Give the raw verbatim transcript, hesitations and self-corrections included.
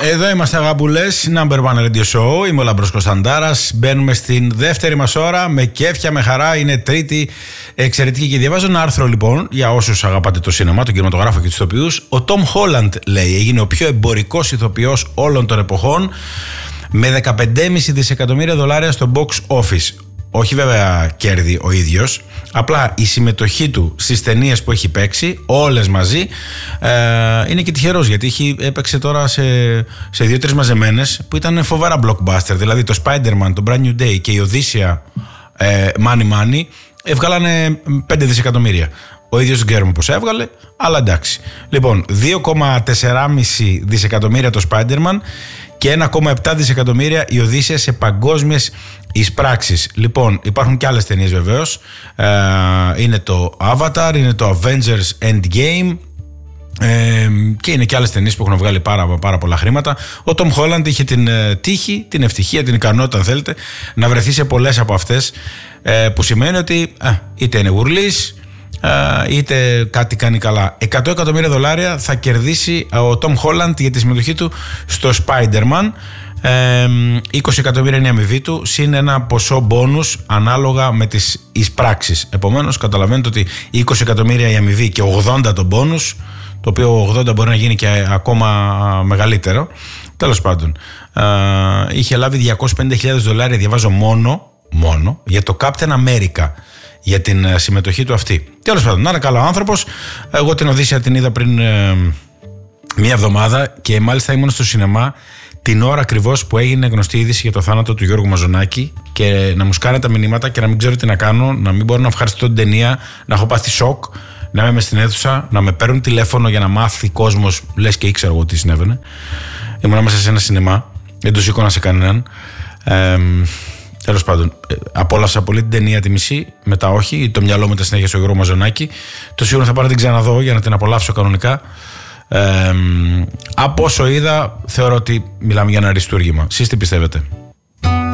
Εδώ είμαστε αγαπουλές, Number One Radio Show. Είμαι ο Λαμπρός Κωνσταντάρας. Μπαίνουμε στην δεύτερη μας ώρα με κέφια, με χαρά. Είναι τρίτη, εξαιρετική. Και διαβάζω ένα άρθρο λοιπόν για όσους αγαπάτε το σινεμά, τον κινηματογράφο και τους ηθοποιούς. Ο Τόμ Χόλαντ, λέει, έγινε ο πιο εμπορικός ηθοποιός όλων των εποχών, με δεκαπέντε κόμμα πέντε δισεκατομμύρια δολάρια στο box office. Όχι βέβαια κέρδη ο ίδιος, απλά η συμμετοχή του στις ταινίες που έχει παίξει, όλες μαζί, ε, είναι και τυχερός, γιατί έχει, έπαιξε τώρα σε, σε δύο-τρεις μαζεμένες που ήταν φοβερά blockbuster. Δηλαδή το Spider-Man, το Brand New Day και η Οδύσσια, ε, Money Money, έβγαλανε πέντε δισεκατομμύρια. Ο ίδιος δεν ξέρουμε πώς έβγαλε, αλλά εντάξει. Λοιπόν, δύο κόμμα τέσσερα κόμμα πέντε δισεκατομμύρια το Spider-Man και ένα κόμμα επτά δισεκατομμύρια η Οδύσσια σε παγκόσμιες εισπράξεις. Λοιπόν, υπάρχουν και άλλες ταινίες βεβαίως. Ε, είναι το Avatar, είναι το Avengers Endgame, ε, και είναι και άλλες ταινίες που έχουν βγάλει πάρα, πάρα πολλά χρήματα. Ο Τόμ Χόλαντ είχε την ε, τύχη, την ευτυχία, την ικανότητα, αν θέλετε, να βρεθεί σε πολλές από αυτές, ε, που σημαίνει ότι ε, είτε είναι γουρλής, είτε κάτι κάνει καλά. εκατό εκατομμύρια δολάρια θα κερδίσει ο Τόμ Χόλαντ για τη συμμετοχή του στο Spider-Man. είκοσι εκατομμύρια είναι η αμοιβή του, συν ένα ποσό μπόνους ανάλογα με τις εισπράξεις. Επομένως καταλαβαίνετε ότι είκοσι εκατομμύρια η αμοιβή και ογδόντα το μπόνους, το οποίο ογδόντα μπορεί να γίνει και ακόμα μεγαλύτερο. Τέλος πάντων, είχε λάβει διακόσιες πενήντα χιλιάδες δολάρια, διαβάζω, μόνο, μόνο για το Captain America, για την συμμετοχή του αυτή. Τέλος πάντων, να είναι καλό άνθρωπος. Εγώ την Οδύσσια την είδα πριν ε, μία εβδομάδα και μάλιστα ήμουν στο σινεμά την ώρα ακριβώς που έγινε γνωστή είδηση για το θάνατο του Γιώργου Μαζονάκη, και να μου σκάνε τα μηνύματα και να μην ξέρω τι να κάνω, να μην μπορώ να ευχαριστώ την ταινία, να έχω πάθει σοκ, να είμαι μες στην αίθουσα, να με παίρνουν τηλέφωνο για να μάθει κόσμος, λες και ήξερα εγώ τι συνέβαινε. Ήμουν μέσα σε ένα σινεμά, δεν το σήκωνα σε κανέναν. Ε, Τέλος πάντων, απόλαυσα πολύ την ταινία τη μισή, μετά όχι. Το μυαλό μου ήταν συνέχεια στο Γιώργο Μαζονάκη. Το σίγουρο θα πάρω να την ξαναδώ για να την απολαύσω κανονικά. Ε, από όσο είδα, θεωρώ ότι μιλάμε για ένα αριστούργημα. Εσείς τι πιστεύετε?